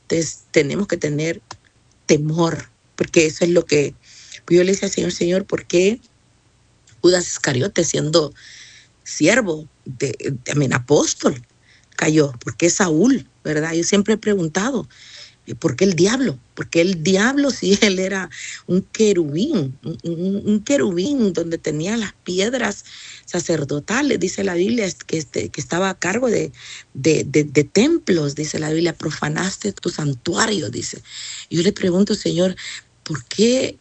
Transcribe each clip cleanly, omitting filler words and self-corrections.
Entonces tenemos que tener temor, porque eso es lo que yo le decía al Señor, Señor, ¿por qué Judas Iscariote, siendo siervo, también apóstol, cayó? ¿Por qué Saúl, verdad? Yo siempre he preguntado, ¿por qué el diablo? ¿Por qué el diablo si él era un querubín? Un querubín donde tenía las piedras sacerdotales, dice la Biblia, que estaba a cargo de templos, dice la Biblia, profanaste tu santuario, dice. Y yo le pregunto, Señor, ¿por qué?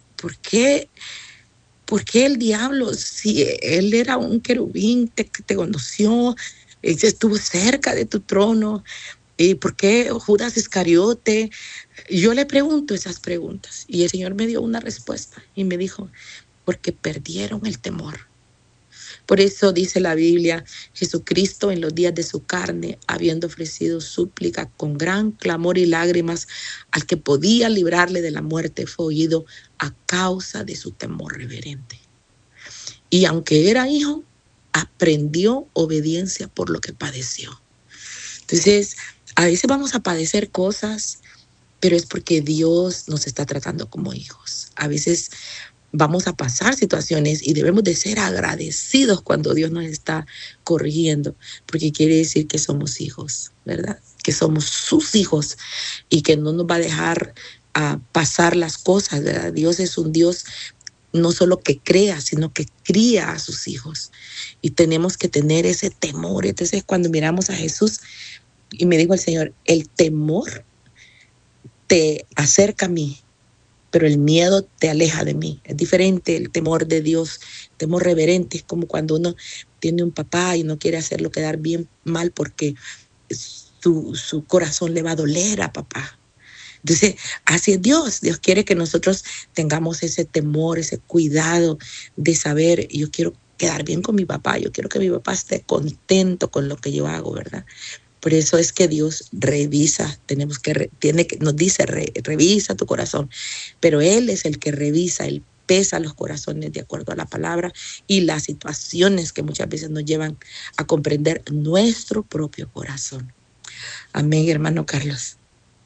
¿Por qué el diablo, si él era un querubín, te conoció, estuvo cerca de tu trono? ¿Y por qué Judas Iscariote? Yo le pregunto esas preguntas y el Señor me dio una respuesta y me dijo, porque perdieron el temor. Por eso dice la Biblia, Jesucristo en los días de su carne, habiendo ofrecido súplica con gran clamor y lágrimas al que podía librarle de la muerte, fue oído a causa de su temor reverente. Y aunque era hijo, aprendió obediencia por lo que padeció. Entonces, a veces vamos a padecer cosas, pero es porque Dios nos está tratando como hijos. A veces vamos a pasar situaciones y debemos de ser agradecidos cuando Dios nos está corrigiendo, porque quiere decir que somos hijos, ¿verdad? Que somos sus hijos y que no nos va a dejar pasar las cosas, ¿verdad? Dios es un Dios no solo que crea, sino que cría a sus hijos. Y tenemos que tener ese temor. Entonces, cuando miramos a Jesús, y me dijo el Señor, el temor te acerca a mí, pero el miedo te aleja de mí. Es diferente el temor de Dios, temor reverente. Es como cuando uno tiene un papá y no quiere hacerlo quedar bien mal porque su corazón le va a doler a papá. Entonces, así es Dios. Dios quiere que nosotros tengamos ese temor, ese cuidado de saber, yo quiero quedar bien con mi papá, yo quiero que mi papá esté contento con lo que yo hago, ¿verdad? Por eso es que Dios revisa, nos dice, revisa tu corazón, pero Él es el que revisa, Él pesa los corazones de acuerdo a la palabra y las situaciones que muchas veces nos llevan a comprender nuestro propio corazón. Amén, hermano Carlos.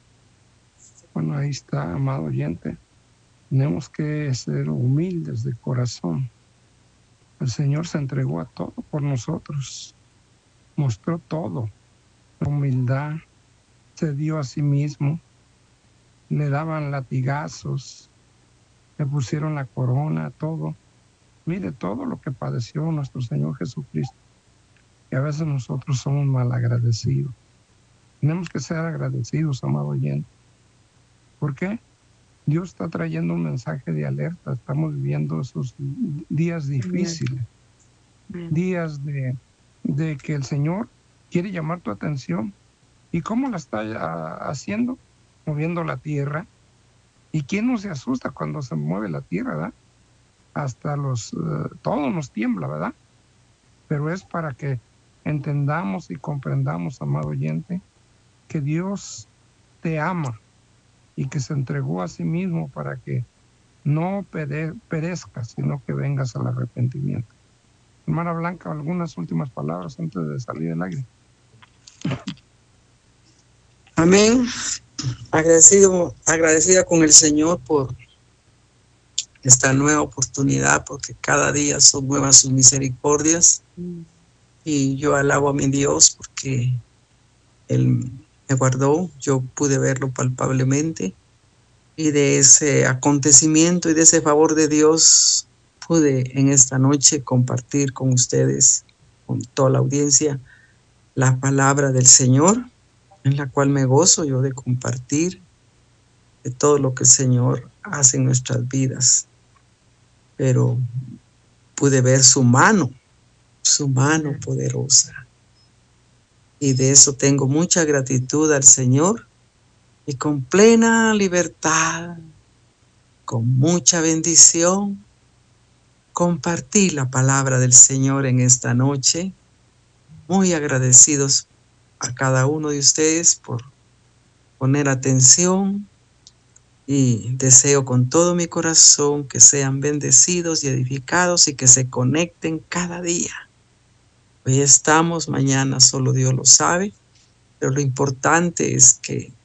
Bueno, ahí está, amado oyente. Tenemos que ser humildes de corazón. El Señor se entregó a todo por nosotros. Mostró todo. La humildad, se dio a sí mismo. Le daban latigazos, le pusieron la corona, todo. Mire todo lo que padeció nuestro Señor Jesucristo. Y a veces nosotros somos malagradecidos. Tenemos que ser agradecidos, amado oyente. ¿Por qué? Dios está trayendo un mensaje de alerta. Estamos viviendo esos días difíciles, días de que el Señor quiere llamar tu atención. ¿Y cómo la está haciendo? Moviendo la tierra. ¿Y quién no se asusta cuando se mueve la tierra, verdad? Hasta todo nos tiembla, ¿verdad? Pero es para que entendamos y comprendamos, amado oyente, que Dios te ama y que se entregó a sí mismo para que no perezcas, sino que vengas al arrepentimiento. Hermana Blanca, algunas últimas palabras antes de salir del aire. Amén. Agradecida con el Señor por esta nueva oportunidad, porque cada día son nuevas sus misericordias. Y yo alabo a mi Dios porque Él me guardó, yo pude verlo palpablemente, y de ese acontecimiento y de ese favor de Dios pude en esta noche compartir con ustedes, con toda la audiencia, la palabra del Señor, en la cual me gozo yo de compartir de todo lo que el Señor hace en nuestras vidas. Pero pude ver su mano poderosa. Y de eso tengo mucha gratitud al Señor, y con plena libertad, con mucha bendición, compartí la palabra del Señor en esta noche. Muy agradecidos a cada uno de ustedes por poner atención, y deseo con todo mi corazón que sean bendecidos y edificados y que se conecten cada día. Hoy estamos, mañana solo Dios lo sabe, pero lo importante es que